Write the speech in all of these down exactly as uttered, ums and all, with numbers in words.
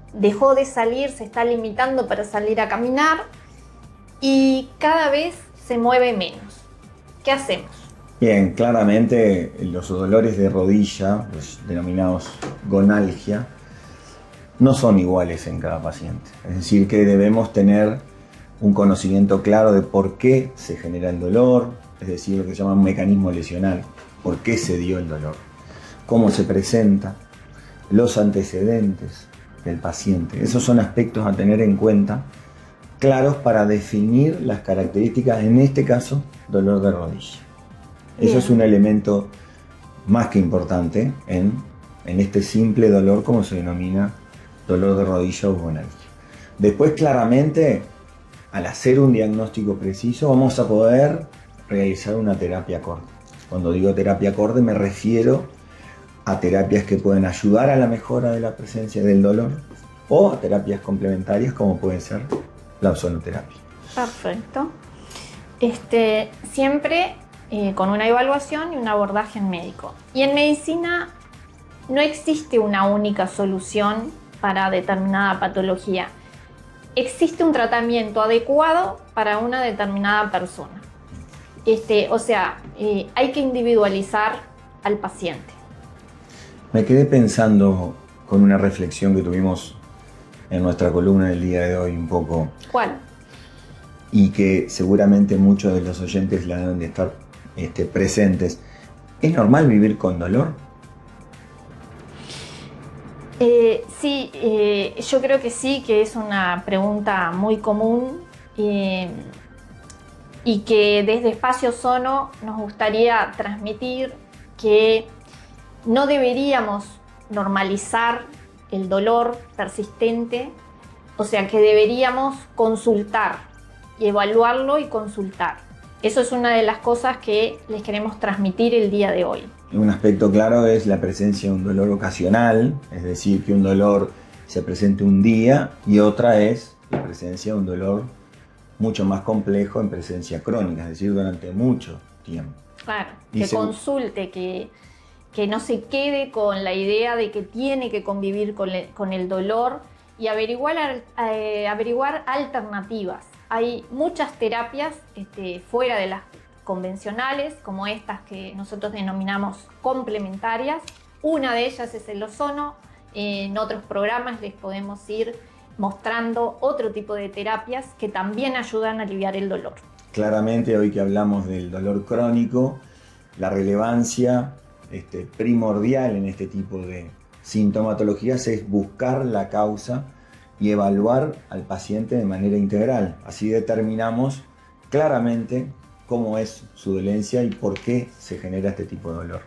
dejó de salir, se está limitando para salir a caminar y cada vez se mueve menos. ¿Qué hacemos? Bien, claramente los dolores de rodilla, los denominados gonalgia, no son iguales en cada paciente. Es decir, que debemos tener un conocimiento claro de por qué se genera el dolor, es decir, lo que se llama un mecanismo lesional, por qué se dio el dolor, cómo se presenta, los antecedentes del paciente. Esos son aspectos a tener en cuenta, claros para definir las características, en este caso, dolor de rodilla. Bien. Eso es un elemento más que importante en, en este simple dolor, como se denomina dolor de rodilla o gonalgia. Después, claramente, al hacer un diagnóstico preciso, vamos a poder realizar una terapia acorde. Cuando digo terapia acorde, me refiero a terapias que pueden ayudar a la mejora de la presencia del dolor o a terapias complementarias, como puede ser la ozonoterapia. Perfecto. Este, siempre eh, con una evaluación y un abordaje médico. Y en medicina no existe una única solución para determinada patología. Existe un tratamiento adecuado para una determinada persona. Este, o sea, eh, hay que individualizar al paciente. Me quedé pensando con una reflexión que tuvimos en nuestra columna del día de hoy un poco. ¿Cuál? Y que seguramente muchos de los oyentes la deben de estar este, presentes. ¿Es normal vivir con dolor? Eh, sí, eh, yo creo que sí, que es una pregunta muy común eh, y que desde Espacio Ozono nos gustaría transmitir que no deberíamos normalizar el dolor persistente, o sea que deberíamos consultar y evaluarlo y consultar. Eso es una de las cosas que les queremos transmitir el día de hoy. Un aspecto claro es la presencia de un dolor ocasional, es decir, que un dolor se presente un día, y otra es la presencia de un dolor mucho más complejo en presencia crónica, es decir, durante mucho tiempo. Claro, que se... consulte, que, que no se quede con la idea de que tiene que convivir con, le, con el dolor y averiguar, eh, averiguar alternativas. Hay muchas terapias este, fuera de las convencionales, como estas que nosotros denominamos complementarias. Una de ellas es el ozono. En otros programas les podemos ir mostrando otro tipo de terapias que también ayudan a aliviar el dolor. Claramente, hoy que hablamos del dolor crónico, la relevancia este, primordial en este tipo de sintomatologías es buscar la causa y evaluar al paciente de manera integral. Así determinamos claramente cómo es su dolencia y por qué se genera este tipo de dolor.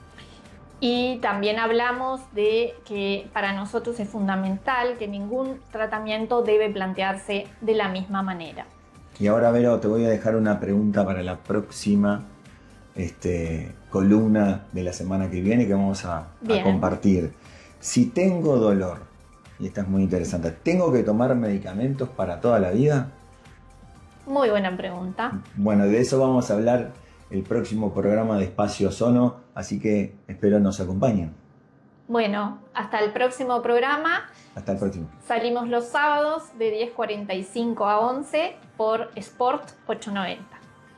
Y también hablamos de que para nosotros es fundamental que ningún tratamiento debe plantearse de la misma manera. Y ahora, Vero, te voy a dejar una pregunta para la próxima este, columna de la semana que viene que vamos a, a compartir. Si tengo dolor, y esta es muy interesante, ¿tengo que tomar medicamentos para toda la vida? Muy buena pregunta. Bueno, de eso vamos a hablar el próximo programa de Espacio Ozono, así que espero nos acompañen. Bueno, hasta el próximo programa. Hasta el próximo. Salimos los sábados de diez cuarenta y cinco a once por Sport ochocientos noventa.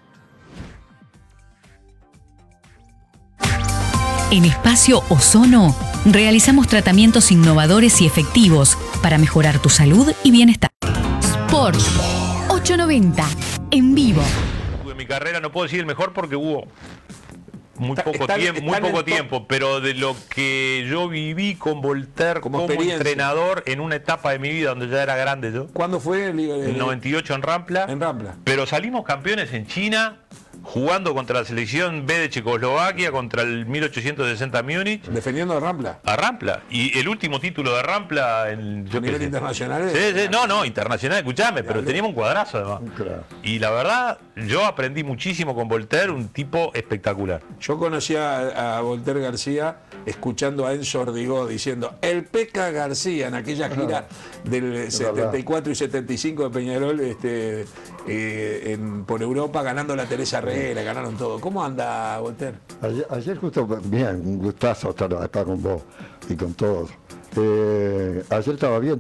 En Espacio Ozono realizamos tratamientos innovadores y efectivos para mejorar tu salud y bienestar. Sport ochocientos noventa, en vivo. En mi carrera no puedo decir el mejor porque hubo muy Está- poco están- tiempo, muy están en poco top. tiempo, pero de lo que yo viví con Voltaire Como como, experiencia. entrenador en una etapa de mi vida donde ya era grande yo, ¿Cuándo fue el, el- en noventa y ocho en Rampla, en Rampla? pero salimos campeones en China, jugando contra la selección B de Checoslovaquia, contra el mil ochocientos sesenta Múnich, Defendiendo a Rampla. a Rampla. Y el último título de Rampla en yo ¿A qué nivel sé. internacional? Sí, sí, no, no, internacional, escuchame, pero Dale. teníamos un cuadrazo además. Claro. Y la verdad, yo aprendí muchísimo con Voltaire, un tipo espectacular. Yo conocí a, a Voltaire García escuchando a Enzo Ordigó diciendo el Peca García en aquella gira del setenta y cuatro y setenta y cinco de Peñarol este, eh, en, por Europa, ganando la Teresa Herrera, ganaron todo. ¿Cómo anda Voltaire? Ayer, ayer justo, bien, un gustazo estar acá con vos y con todos. Eh, ayer estaba bien.